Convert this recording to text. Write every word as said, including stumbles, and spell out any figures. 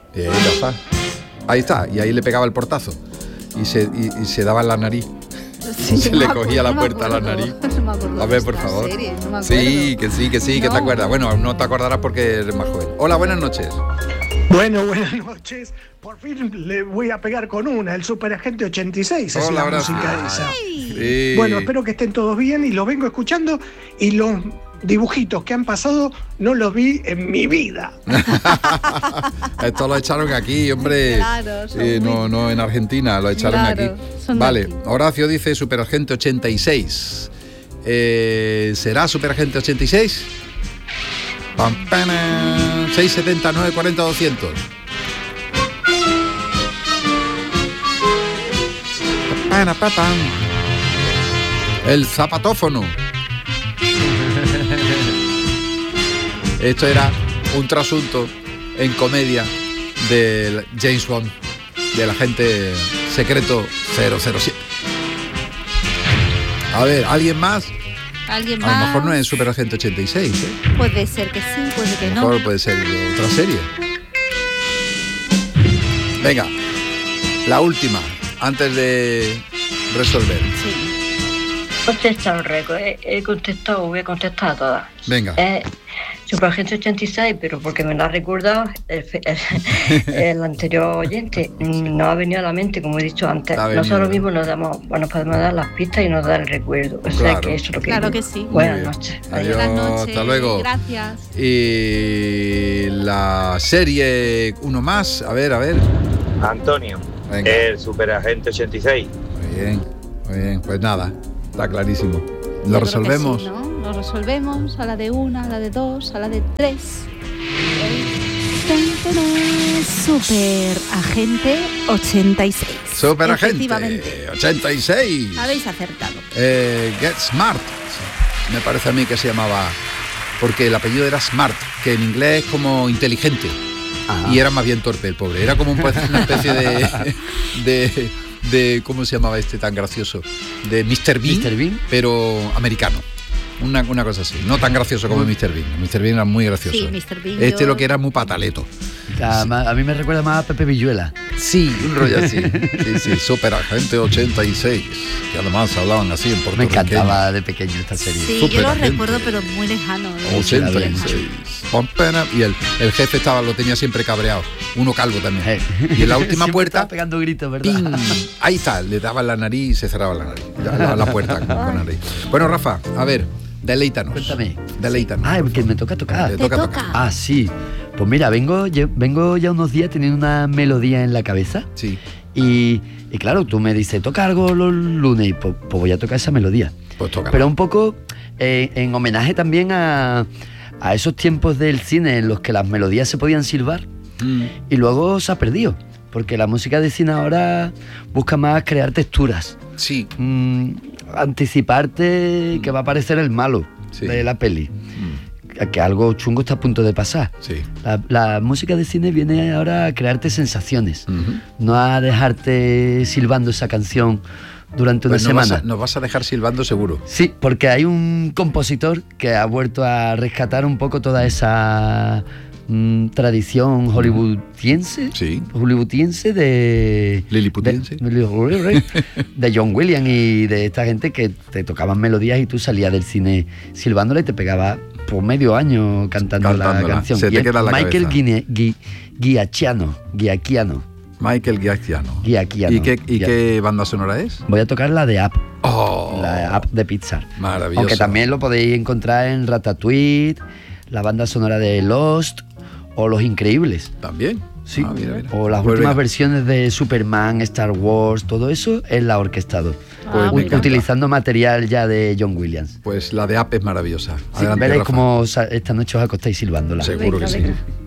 Bien, Rafa. Ahí está, y ahí le pegaba el portazo. Y se, y, y se daba en la nariz. Sí, se no le acuerdo, cogía la no puerta a la acuerdo, nariz. No me acuerdo A ver, de por esta favor. serie, no me sí, que sí, que sí, no. que te acuerdas. Bueno, no te acordarás porque eres más joven. Hola, buenas noches. Bueno, buenas noches. Por fin le voy a pegar con una, el Superagente ochenta y seis. Es Hola, la Horacio. música esa. Sí. Bueno, espero que estén todos bien y los vengo escuchando y los dibujitos que han pasado no los vi en mi vida. Esto lo echaron aquí, hombre. Claro, son Eh, no, muy- no en Argentina, lo echaron Claro, aquí. son de Vale, aquí. Horacio dice Superagente ochenta y seis. Eh, ¿Será Superagente ochenta y seis? Pam, pam, seis setenta, nueve cuarenta, doscientos. Pana, pa, pam. El zapatófono. Esto era un trasunto en comedia del James Bond, del agente secreto cero cero siete. A ver, ¿alguien más? ¿Alguien A lo más? mejor no es Superagente ochenta y seis, ¿eh? Puede ser que sí, puede que A lo no. mejor puede ser de otra serie. Venga, la última, antes de resolver. Sí. Contestado, Reco. He, he contestado, voy a contestar a todas. Venga. Eh, Superagente ochenta y seis, pero porque me lo ha recordado el, el, el anterior oyente. No ha venido a la mente, como he dicho antes. Ha venido, Nosotros ¿no? mismos nos damos, bueno, podemos dar las pistas y nos dar el recuerdo. O sea Claro. que eso es lo que Claro digo. que sí. Buenas Muy bien. noches. Adiós. Buenas noches. Hasta luego. Gracias. Y la serie, uno más, a ver, a ver. Antonio, Venga. el Superagente ochenta y seis. Muy bien, muy bien, pues nada, está clarísimo. Yo ¿Lo creo que resolvemos? sí, ¿no? Lo resolvemos a la de una, a la de dos, a la de tres. Super Agente ochenta y seis. Superagente Efectivamente. ochenta y seis. Habéis acertado. Eh, Get Smart, me parece a mí que se llamaba, porque el apellido era Smart, que en inglés es como inteligente. Ajá. Y era más bien torpe el pobre, era como un, una especie de, de, de, ¿cómo se llamaba este tan gracioso? De mister Bean, ¿mister Bean? pero americano. Una, una cosa así, no tan gracioso como mister Bean. mister Bean era muy gracioso. Sí, mister Bean, Este yo- lo que era muy pataleto. A, a mí me recuerda más a Pepe Villuela. Sí, un rollo así. Sí, sí, Superagente ochenta y seis, que además hablaban así en Me puertorriqueño. encantaba de pequeño esta serie. Sí, yo lo Superagente. recuerdo, pero muy lejano. ¿no? ochenta y seis. Pon pena. Y el, el jefe estaba, lo tenía siempre cabreado. Uno calvo también. Eh. Y en la última Siempre puerta, estaba pegando gritos, ¿verdad? ¡ping! Ahí está, le daba la nariz y se cerraba la nariz. La, la- la puerta con, con la nariz. Bueno, Rafa, a ver, deleítanos. Cuéntame. Deleítanos. Ah, que me toca tocar. Te Te toca toca. tocar. Ah, sí. Pues mira, vengo, lle- vengo ya unos días teniendo una melodía en la cabeza. Sí, Y, y claro, tú me dices, toca algo los lunes, y pues, pues voy a tocar esa melodía. pues toca. Pero un poco eh, en homenaje también a, a esos tiempos del cine en los que las melodías se podían silbar Mm, y luego se ha perdido. Porque la música de cine ahora busca más crear texturas, sí. mm, anticiparte que va a aparecer el malo Sí. de la peli. Mm, Que algo chungo está a punto de pasar. sí. La, la música de cine viene ahora a crearte sensaciones, Ujú. no a dejarte silbando esa canción durante una Pues nos vas, semana. a, nos vas a dejar silbando seguro. Sí, porque hay un compositor que ha vuelto a rescatar un poco toda esa mm, tradición hollywoodiense, Sí. hollywoodiense de Liliputiense. de, de John Williams y de esta gente que te tocaban melodías y tú salías del cine silbándola y te pegaba por medio año cantando la Cantándola. canción. Se Y te es queda en la Michael cabeza. Guine- Gui- Giacchiano, Giacchiano, Michael Giacchiano. Giacchiano. ¿Y, qué, ¿Y Gia- qué banda sonora es? Voy a tocar la de Up, Oh, la Up de Pixar. maravilloso. Aunque también lo podéis encontrar en Ratatouille, la banda sonora de Lost o Los Increíbles. ¿También? Sí. Ah, mira, mira. O las Pues últimas venga. versiones de Superman, Star Wars, todo eso es la orquestado. Pues Ah, me muy U- encanta. utilizando material ya de John Williams. Pues la de App es maravillosa. Sí, Adelante, veréis Rafa. cómo sa- esta noche os acostáis silbándola. Seguro Venga, que sí. venga.